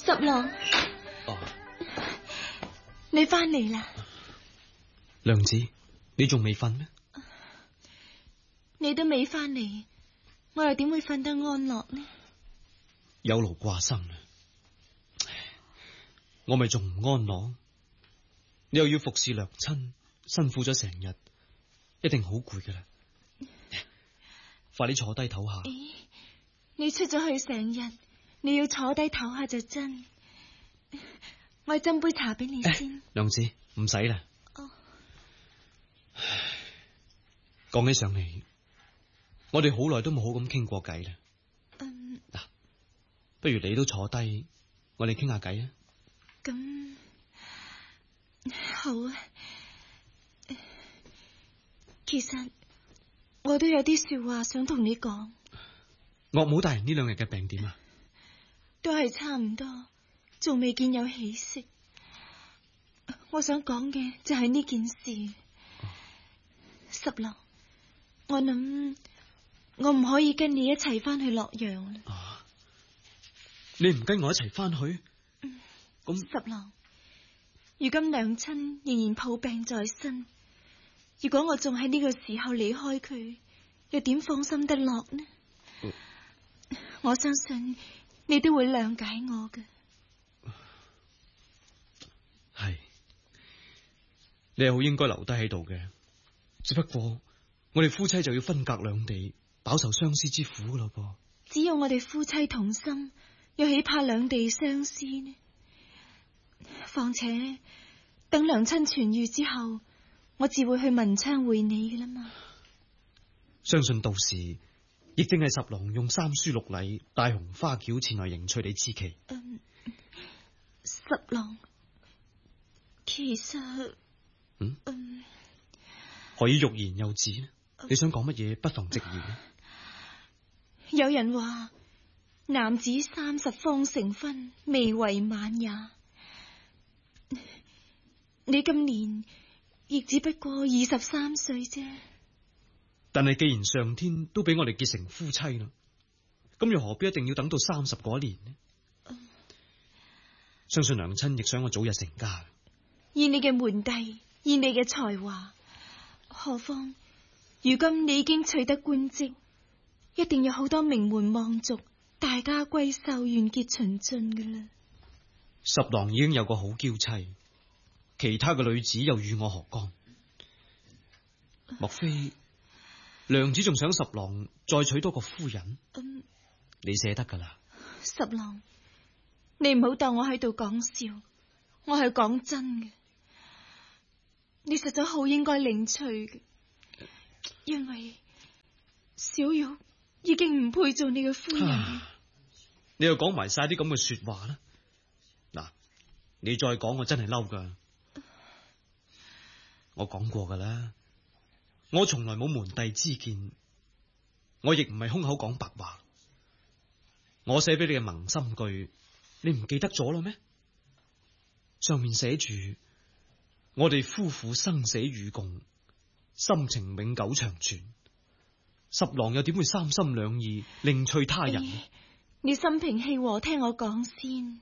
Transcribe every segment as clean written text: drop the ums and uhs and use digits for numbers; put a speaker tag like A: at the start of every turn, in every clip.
A: 十郎，你翻嚟啦？
B: 娘子，你仲未瞓咩？
A: 你都未翻嚟，我又點會瞓得安樂呢？
B: 有勞掛心啦，我咪仲唔安樂？你又要服侍娘親，辛苦咗成日，一定好攰噶啦。快啲坐低唞下。
A: 你出咗去成日，你要坐低唞下就真。我斟杯茶俾你先。
B: 娘子，唔使啦。講起上嚟，我哋好耐都冇好咁傾過偈啦。嗱，不如你都坐低，我哋傾下偈啊。
A: 咁好啊。其實我都有啲說話想同你講。
B: 岳母大人呢兩日嘅病點啊？
A: 都係差唔多，仲未見有起色。我想講嘅就係呢件事。十郎，我諗我唔可以跟你一齊翻去洛陽啦。
B: 你唔跟我一齊翻去？
A: 十郎，如今娘親仍然抱病在身，如果我仲喺呢個時候離開佢，又點放心得落呢？我相信你都會諒解我嘅。
B: 係，你係好應該留低喺度嘅，只不過我哋夫妻就要分隔兩地，飽受相思之苦咯噃。
A: 只要我哋夫妻同心，又豈怕兩地相思呢？況且等娘親痊愈之後，我自會去文昌會你嘅啦嘛。
B: 相信到時亦正係十郎用三書六禮帶紅花轎前來迎娶你之期。
A: 十郎，其實
B: 何以欲言又止呢？你想講乜嘢？不妨直言。
A: 有人話男子30方成婚，未為晚也。你今年亦只不過23歲啫。
B: 但係既然上天都俾我哋結成夫妻啦，咁又何必一定要等到30嗰年呢？相信娘親亦想我早日成家。
A: 以你嘅門第，以你嘅才華，何況如今你已經取得官職，一定有好多名門望族，大家閨秀，願結循進㗎啦。
B: 十郎已經有個好嬌妻，其他嘅女子又與我何干？莫非娘子仲想十郎再娶多個夫人？你捨得噶啦。
A: 十郎，你唔好當我喺度講笑，我係講真嘅。你實在好應該領取嘅，因為小玉已經唔配做你嘅夫人。
B: 你又講埋晒啲咁嘅說話啦。嗱，你再講我真係嬲噶。我講過噶啦，我從來冇門第之見，我亦唔係空口講白話。我寫俾你嘅盟心句，你唔記得咗啦咩？上面寫住我哋夫婦生死與共，心情永久長存。十郎又點會三心兩意另娶他人？
A: 你心平氣和聽我講先。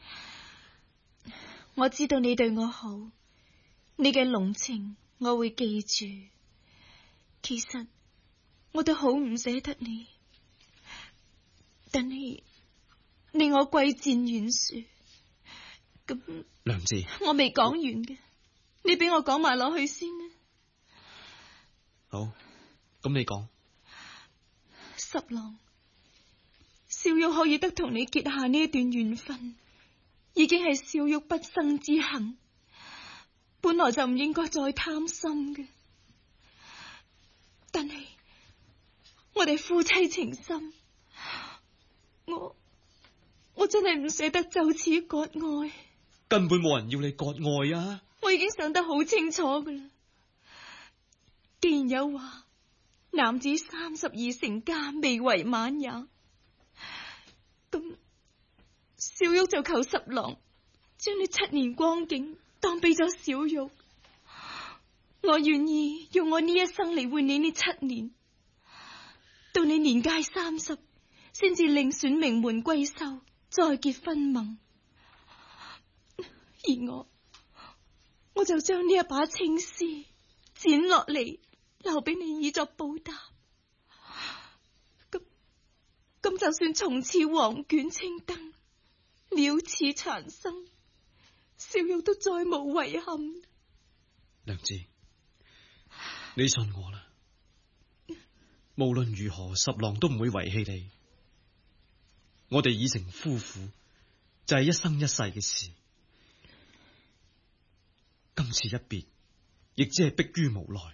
A: 我知道你對我好，你嘅濃情我會記住。其實我都好唔捨得你，但係令我貴賤懸殊。咁
B: 娘子，
A: 我未講完嘅，你俾我講埋落去先啦。
B: 好，咁你講。
A: 十郎，小玉可以得同你結下呢一段緣分，已經係小玉畢生之幸，本來就唔應該再貪心嘅。但係我哋夫妻情深，我真係唔捨得就此割愛。
B: 根本冇人要你割愛啊！
A: 我已經想得好清楚噶啦。既然有話男子32成家，未為晚也，咁小玉就求十郎將呢7年光景當俾咗小玉。我願意用我呢一生嚟換你呢7年，到你年屆30，先至另選名門閨秀，再結婚盟。 而我就將呢一把青絲剪落嚟，留俾你以作報答。咁就算從此黃卷青燈，了此殘生，小玉都再無遺憾。
B: 娘子，你信我啦，無論如何，十郎都唔會遺棄你。我哋已成夫婦，就係一生一世嘅事。今次一別，亦只係迫於無奈。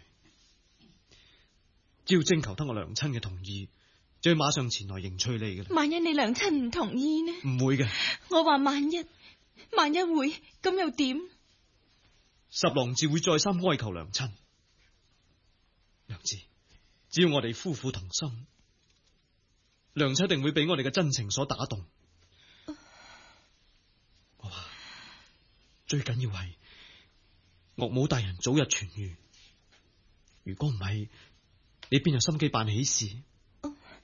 B: 只要徵求得我娘親嘅同意，就要馬上前來迎娶你嘅啦。
A: 萬一你娘親唔同意呢？
B: 唔會嘅。
A: 我話萬一會，咁又點？
B: 十郎自會再三哀求娘親。娘子，只要我哋夫婦同心，娘親一定會俾我哋嘅真情所打動。我話最緊要係岳母大人早日痊愈。如果唔係，你邊有心機辦喜事？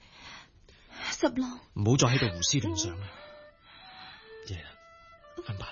B: 十郎，唔好再喺度胡思亂想啦。夜啦，瞓吧。